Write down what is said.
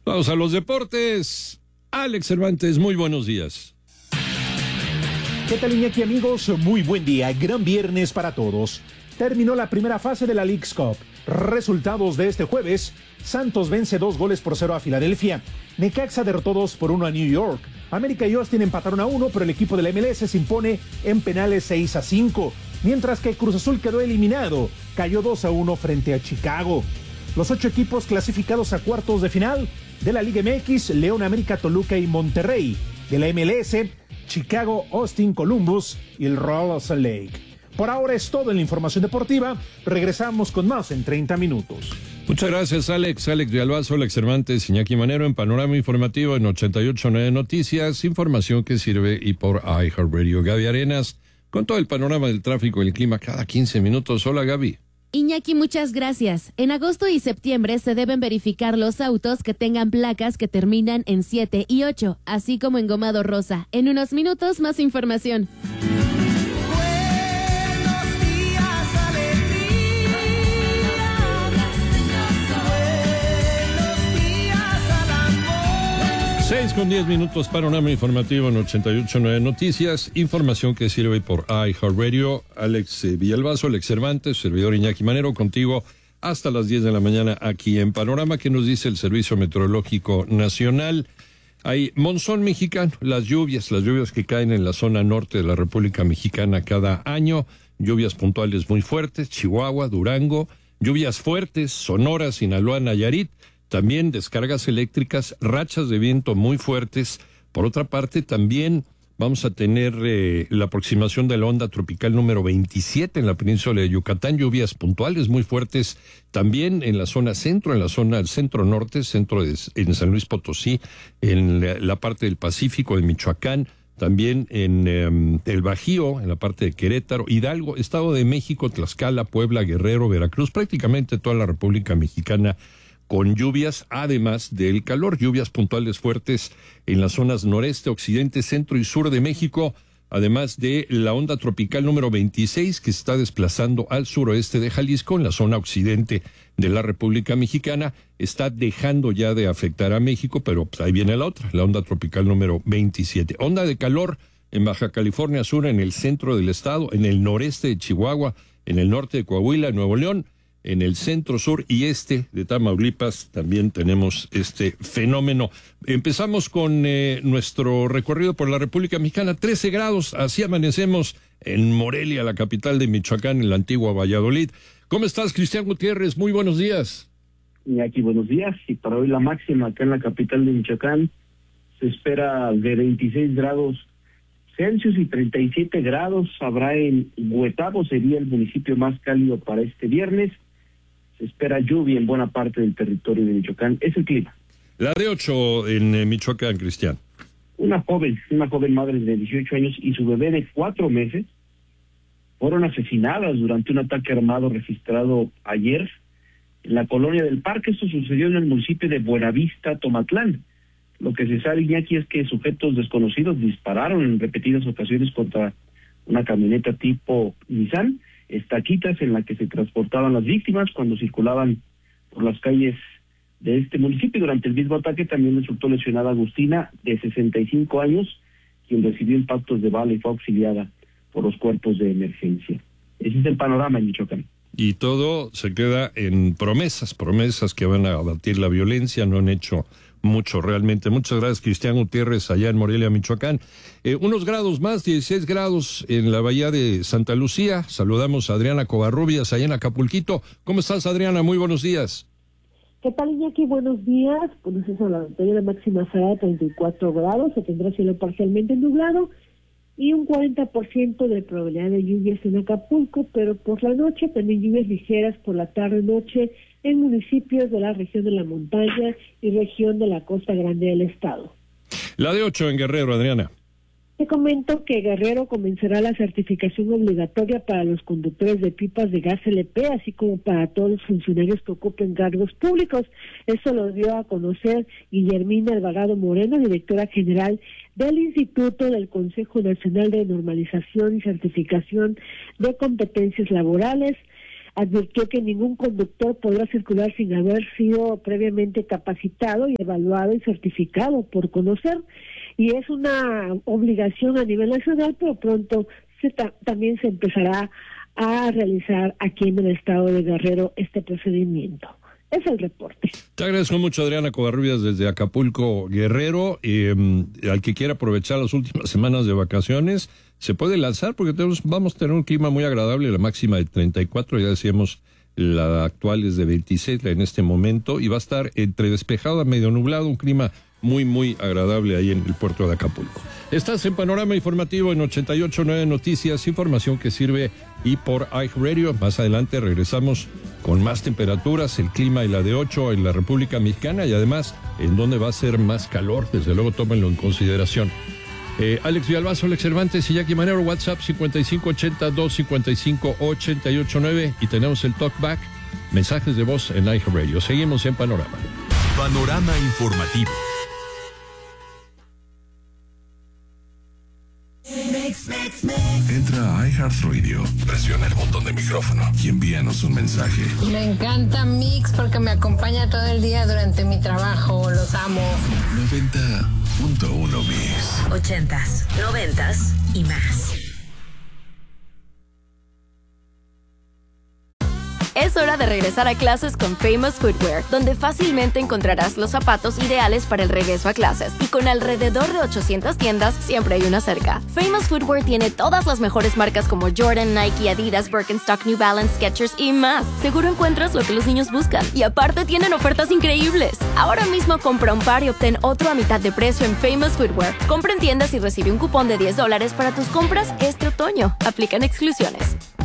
Vamos a los deportes. Alex Cervantes, muy buenos días. ¿Qué tal, Iñaki, amigos? Muy buen día, gran viernes para todos. Terminó la primera fase de la Leagues Cup. Resultados de este jueves: Santos vence 2-0 a Filadelfia. Necaxa derrotó 2-1 a New York. América y Austin empataron a 1, pero el equipo de la MLS se impone en penales 6-5. Mientras que Cruz Azul quedó eliminado, cayó 2-1 frente a Chicago. Los 8 equipos clasificados a cuartos de final de la Liga MX: León, América, Toluca y Monterrey. De la MLS, Chicago, Austin, Columbus y el Real Salt Lake. Por ahora es todo en la información deportiva. Regresamos con más en 30 minutos. Muchas gracias, Alex. Alex Villalbazo, Alex Cervantes, Iñaki Manero en Panorama Informativo en 88.9 Noticias. Información que sirve y por iHeartRadio. Gaby Arenas, con todo el panorama del tráfico y el clima cada 15 minutos. Hola, Gaby. Iñaki, muchas gracias. En agosto y septiembre se deben verificar los autos que tengan placas que terminan en 7 y 8, así como engomado rosa. En unos minutos, más información. Buenos días, alegría. Buenos días al amor. 6:10, Panorama Informativo en 88.9 Noticias. Información que sirve por iHeartRadio. Alex Villalbazo, Alex Cervantes, servidor Iñaki Manero, contigo hasta las 10 de la mañana aquí en Panorama. ¿Qué nos dice el Servicio Meteorológico Nacional? Hay monzón mexicano, las lluvias que caen en la zona norte de la República Mexicana cada año, lluvias puntuales muy fuertes, Chihuahua, Durango, lluvias fuertes, Sonora, Sinaloa, Nayarit, también descargas eléctricas, rachas de viento muy fuertes. Por otra parte, también vamos a tener la aproximación de la onda tropical número 27 en la península de Yucatán, lluvias puntuales muy fuertes también en la zona centro, en la zona del centro-norte, en San Luis Potosí, en la parte del Pacífico de Michoacán, también en el Bajío, en la parte de Querétaro, Hidalgo, Estado de México, Tlaxcala, Puebla, Guerrero, Veracruz, prácticamente toda la República Mexicana con lluvias, además del calor, lluvias puntuales fuertes en las zonas noreste, occidente, centro y sur de México, además de la onda tropical número 26 que se está desplazando al suroeste de Jalisco, en la zona occidente de la República Mexicana, está dejando ya de afectar a México, pero pues ahí viene la otra, la onda tropical número 27. Onda de calor en Baja California Sur, en el centro del estado, en el noreste de Chihuahua, en el norte de Coahuila, Nuevo León, en el centro, sur y este de Tamaulipas también tenemos este fenómeno. Empezamos con nuestro recorrido por la República Mexicana. 13 grados, así amanecemos en Morelia, la capital de Michoacán, en la antigua Valladolid. ¿Cómo estás, Cristian Gutiérrez? Muy buenos días. Iñaki, buenos días. Y para hoy la máxima acá en la capital de Michoacán se espera de 26 grados Celsius y 37 grados. Habrá en Huetabo, sería el municipio más cálido para este viernes. Se espera lluvia en buena parte del territorio de Michoacán. Es el clima. La de 8 en Michoacán, Cristian. Una joven madre de 18 años y su bebé de 4 meses fueron asesinadas durante un ataque armado registrado ayer en la colonia del Parque. Esto sucedió en el municipio de Buenavista, Tomatlán. Lo que se sabe, Iñaki, es que sujetos desconocidos dispararon en repetidas ocasiones contra una camioneta tipo Nissan, estaquitas en la que se transportaban las víctimas cuando circulaban por las calles de este municipio. Durante el mismo ataque también resultó lesionada Agustina, de 65 años, quien recibió impactos de bala y fue auxiliada por los cuerpos de emergencia. Ese es el panorama en Michoacán. Y todo se queda en promesas que van a abatir la violencia, no han hecho mucho realmente. Muchas gracias, Cristian Gutiérrez, allá en Morelia, Michoacán. Unos grados más, 16 grados en la bahía de Santa Lucía. Saludamos a Adriana Covarrubias, allá en Acapulquito. ¿Cómo estás, Adriana? Muy buenos días. ¿Qué tal, Iñaki? Buenos días. Pues eso, la mañana máxima será de 34 grados, se tendrá cielo parcialmente nublado y un 40% de probabilidad de lluvias en Acapulco, pero por la noche también lluvias ligeras por la tarde-noche en municipios de la región de la montaña y región de la costa grande del estado. La de 8 en Guerrero, Adriana. Te comento que Guerrero comenzará la certificación obligatoria para los conductores de pipas de gas LP, así como para todos los funcionarios que ocupen cargos públicos. Eso lo dio a conocer Guillermina Alvarado Moreno, directora general del Instituto del Consejo Nacional de Normalización y Certificación de Competencias Laborales. advirtió que ningún conductor podrá circular sin haber sido previamente capacitado y evaluado y certificado por conocer, y es una obligación a nivel nacional, pero pronto también se empezará a realizar aquí en el estado de Guerrero este procedimiento. Es el reporte. Te agradezco mucho, Adriana Covarrubias, desde Acapulco, Guerrero. Al que quiera aprovechar las últimas semanas de vacaciones, se puede lanzar porque vamos a tener un clima muy agradable, la máxima de 34, ya decíamos, la actual es de 26 en este momento, y va a estar entre despejado a medio nublado, un clima muy, muy agradable ahí en el puerto de Acapulco. Estás en Panorama Informativo en 88.9 Noticias, información que sirve y por iHeartRadio. Más adelante regresamos con más temperaturas, el clima y la de 8 en la República Mexicana, y además en donde va a ser más calor, desde luego tómenlo en consideración. Alex Villalbazo, Alex Cervantes y Jackie Manero, WhatsApp 5580-255-889, y tenemos el talkback, mensajes de voz en iHeartRadio. Seguimos en Panorama. Panorama Informativo. Entra a iHeartRadio, presiona el botón de micrófono y envíanos un mensaje. Me encanta Mix porque me acompaña todo el día durante mi trabajo. Los amo. 90.1 Mix. 80s, 90s y más. Es hora de regresar a clases con Famous Footwear, donde fácilmente encontrarás los zapatos ideales para el regreso a clases. Y con alrededor de 800 tiendas, siempre hay una cerca. Famous Footwear tiene todas las mejores marcas como Jordan, Nike, Adidas, Birkenstock, New Balance, Skechers y más. Seguro encuentras lo que los niños buscan. Y aparte tienen ofertas increíbles. Ahora mismo compra un par y obtén otro a mitad de precio en Famous Footwear. Compra en tiendas y recibe un cupón de $10 para tus compras este otoño. Aplican exclusiones.